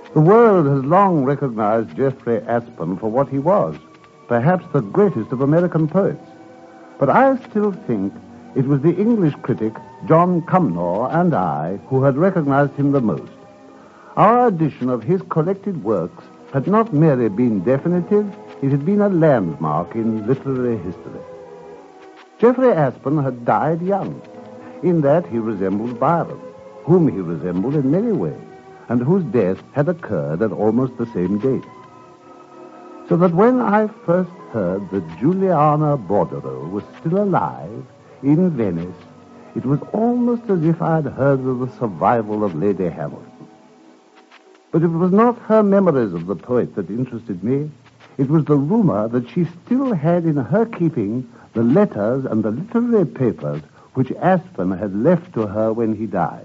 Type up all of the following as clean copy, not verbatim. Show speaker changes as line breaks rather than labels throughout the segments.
The world has long recognized Jeffrey Aspern for what he was, perhaps the greatest of American poets. But I still think it was the English critic, John Cumnor, and I who had recognized him the most. Our edition of his collected works had not merely been definitive, it had been a landmark in literary history. Jeffrey Aspern had died young. In that he resembled Byron, whom he resembled in many ways, and whose death had occurred at almost the same date. So that when I first heard that Juliana Bordereau was still alive in Venice, it was almost as if I had heard of the survival of Lady Hamilton. But it was not her memories of the poet that interested me. It was the rumor that she still had in her keeping the letters and the literary papers which Aspern had left to her when he died.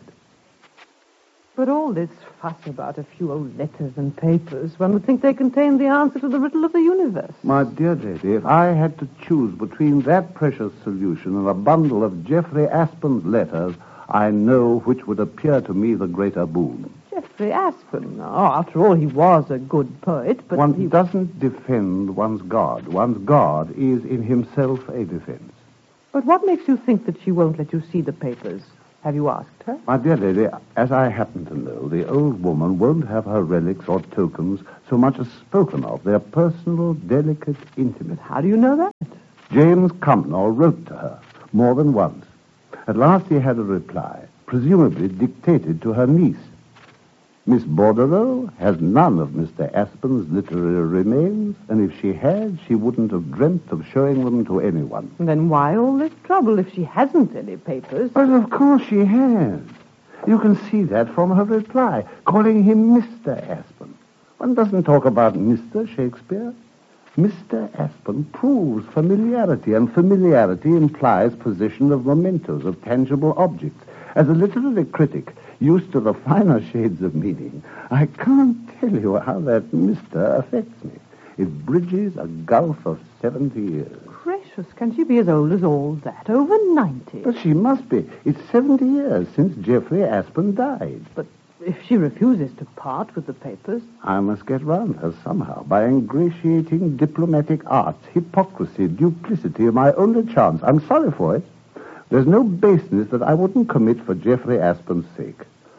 But all this fuss about a few old letters and papers, one would think they contained the answer to the riddle of the universe.
My dear lady, if I had to choose between that precious solution and a bundle of Jeffrey Aspern's letters, I know which would appear to me the greater boon.
Jeffrey Aspern? Oh, after all, he was a good poet, but
one doesn't defend one's God. One's God is in himself a defense.
But what makes you think that she won't let you see the papers? Have you asked her?
My dear lady, as I happen to know, the old woman won't have her relics or tokens so much as spoken of. They're personal, delicate, intimate.
How do you know that?
James Cumnor wrote to her more than once. At last he had a reply, presumably dictated to her niece. Miss Bordereau has none of Mr. Aspern's literary remains, and if she had, she wouldn't have dreamt of showing them to anyone.
Then why all this trouble if she hasn't any papers?
But of course she has. You can see that from her reply, calling him Mr. Aspern. One doesn't talk about Mr. Shakespeare. Mr. Aspern proves familiarity, and familiarity implies possession of mementos, of tangible objects. As a literary critic, used to the finer shades of meaning, I can't tell you how that Mr. affects me. It bridges a gulf of 70 years.
Gracious, can she be as old as all that? Over 90?
But she must be. It's 70 years since Jeffrey Aspern died.
But if she refuses to part with the papers...
I must get round her somehow by ingratiating diplomatic arts, hypocrisy, duplicity, my only chance. I'm sorry for it. There's no baseness that I wouldn't commit for Jeffrey Aspern's sake.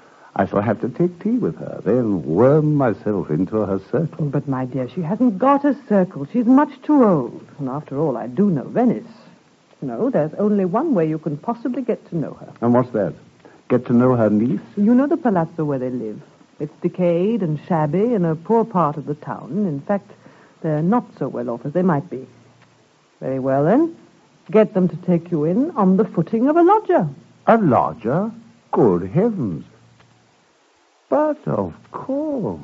I shall have to take tea with her, then worm myself into her circle.
But, my dear, she hasn't got a circle. She's much too old. And after all, I do know Venice. No, there's only one way you can possibly get to know her.
And what's that? Get to know her niece?
You know the palazzo where they live. It's decayed and shabby in a poor part of the town. In fact, they're not so well off as they might be. Very well, then. Get them to take you in on the footing of a lodger.
A lodger? Good heavens. But, of course.